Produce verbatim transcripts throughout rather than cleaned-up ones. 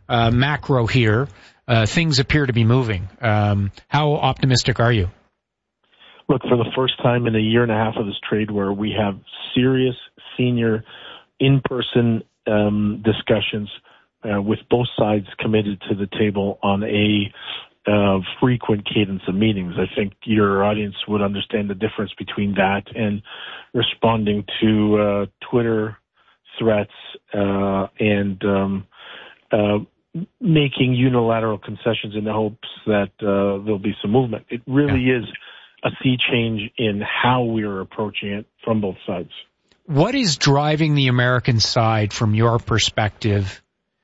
uh, macro here, uh, things appear to be moving. Um, how optimistic are you? Look, for the first time in a year and a half of this trade war, we have serious senior in-person um, discussions uh, with both sides committed to the table on a uh, frequent cadence of meetings. I think your audience would understand the difference between that and responding to uh, Twitter threats uh, and um, uh, making unilateral concessions in the hopes that uh, there'll be some movement. It really yeah. is a sea change in how we are approaching it from both sides. What is driving the American side, from your perspective,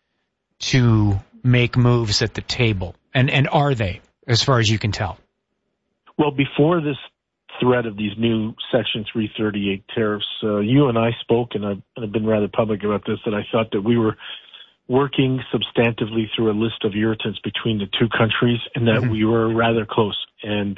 to make moves at the table? And and are they, as far as you can tell? Well, before this threat of these new Section three thirty-eight tariffs, uh, you and I spoke, and I've, I've been rather public about this, that I thought that we were working substantively through a list of irritants between the two countries, and that mm-hmm. we were rather close. And,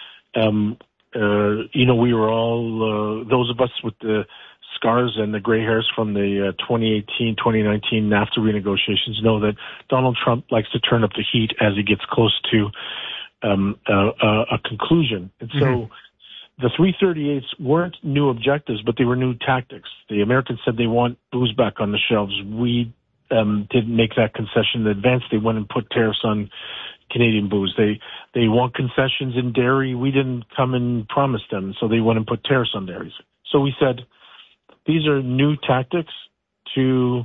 um, uh, you know, we were all, uh, those of us with the scars and the gray hairs from the uh, twenty eighteen, twenty nineteen NAFTA renegotiations know that Donald Trump likes to turn up the heat as he gets close to um, uh, uh, a conclusion. And so mm-hmm. the three thirty-eights weren't new objectives, but they were new tactics. The Americans said they want booze back on the shelves. We um, didn't make that concession in advance. They went and put tariffs on Canadian booze. They they want concessions in dairy. We didn't come and promise them, so they went and put tariffs on dairies. So we said, these are new tactics to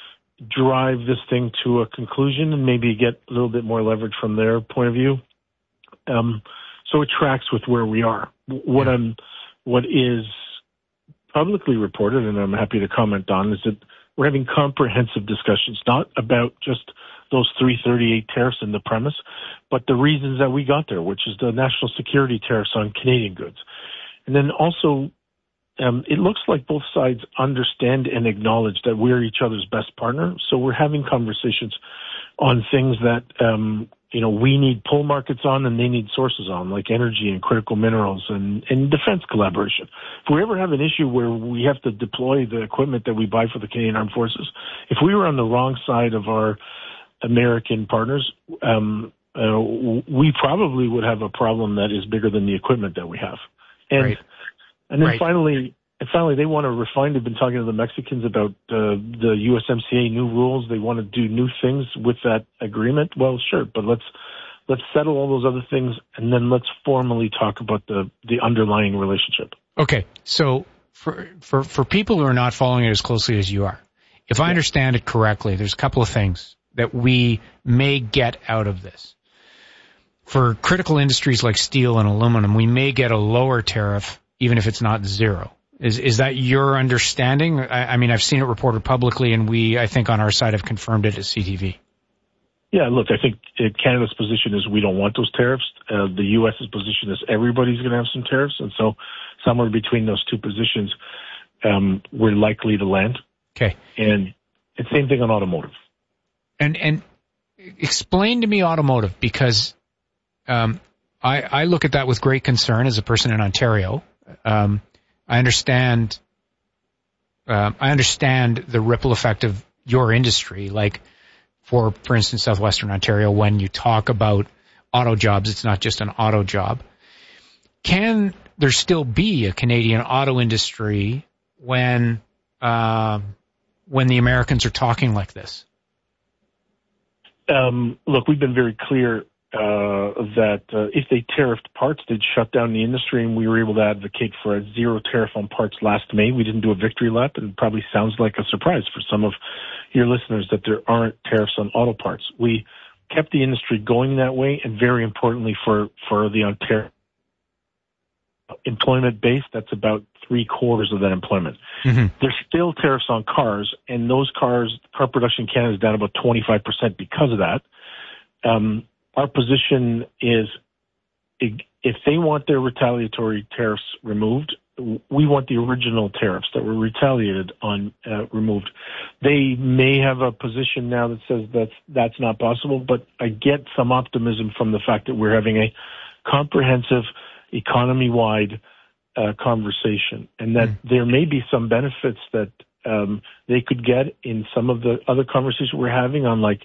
drive this thing to a conclusion and maybe get a little bit more leverage from their point of view. Um, so it tracks with where we are. What I'm, what is publicly reported, and I'm happy to comment on, is that we're having comprehensive discussions, not about just those three thirty-eight tariffs in the premise, but the reasons that we got there, which is the national security tariffs on Canadian goods. And then also, Um, it looks like both sides understand and acknowledge that we're each other's best partner. So we're having conversations on things that, um, you know, we need pull markets on and they need sources on, like energy and critical minerals and, and defense collaboration. If we ever have an issue where we have to deploy the equipment that we buy for the Canadian Armed Forces, if we were on the wrong side of our American partners, um, uh, we probably would have a problem that is bigger than the equipment that we have. And right. And then right. finally, and finally, they want to refine. They've been talking to the Mexicans about uh, the U S M C A new rules. They want to do new things with that agreement. Well, sure, but let's let's settle all those other things, and then let's formally talk about the the underlying relationship. Okay, so for for for people who are not following it as closely as you are, if I yeah. understand it correctly, there's a couple of things that we may get out of this. For critical industries like steel and aluminum, we may get a lower tariff, even if it's not zero. Is is that your understanding? I, I mean, I've seen it reported publicly, and we, I think, on our side have confirmed it at C T V. Yeah, look, I think Canada's position is we don't want those tariffs. Uh, the U S's position is everybody's going to have some tariffs, and so somewhere between those two positions, um, we're likely to land. Okay. And it's the same thing on automotive. And and explain to me automotive, because um, I, I look at that with great concern as a person in Ontario. Um, I understand, uh, I understand the ripple effect of your industry. Like for, for instance, Southwestern Ontario, when you talk about auto jobs, it's not just an auto job. Can there still be a Canadian auto industry when, uh, when the Americans are talking like this? Um, look, we've been very clear Uh, that uh, if they tariffed parts, they'd shut down the industry, and we were able to advocate for a zero tariff on parts last May. We didn't do a victory lap, and it probably sounds like a surprise for some of your listeners that there aren't tariffs on auto parts. We kept the industry going that way, and very importantly for, for the Ontario employment base, that's about three quarters of that employment. Mm-hmm. There's still tariffs on cars, and those cars, car production in Canada is down about twenty-five percent because of that. Um, Our position is if they want their retaliatory tariffs removed, we want the original tariffs that were retaliated on uh, removed. They may have a position now that says that's, that's not possible, but I get some optimism from the fact that we're having a comprehensive economy-wide uh, conversation, and that mm. there may be some benefits that um, they could get in some of the other conversations we're having on, like,